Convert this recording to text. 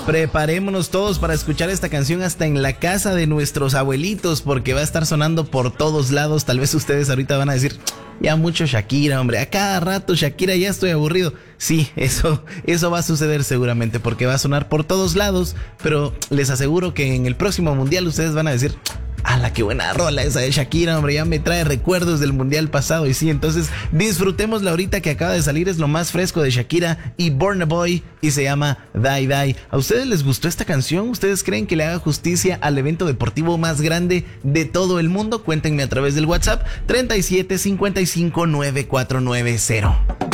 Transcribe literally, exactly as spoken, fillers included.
Preparémonos todos para escuchar esta canción hasta en la casa de nuestros abuelitos, porque va a estar sonando por todos lados. Tal vez ustedes ahorita van a decir, ya mucho Shakira, hombre, a cada rato Shakira, ya estoy aburrido. Sí, eso, eso va a suceder seguramente, porque va a sonar por todos lados, pero les aseguro que en el próximo mundial ustedes van a decir, ¡hala, qué buena rola esa de Shakira, hombre! Ya me trae recuerdos del mundial pasado. Y sí, entonces disfrutémosla ahorita que acaba de salir. Es lo más fresco de Shakira y Burna Boy y se llama Die Die. ¿A ustedes les gustó esta canción? ¿Ustedes creen que le haga justicia al evento deportivo más grande de todo el mundo? Cuéntenme a través del WhatsApp treinta y siete cincuenta y cinco nueve cuatro nueve cero.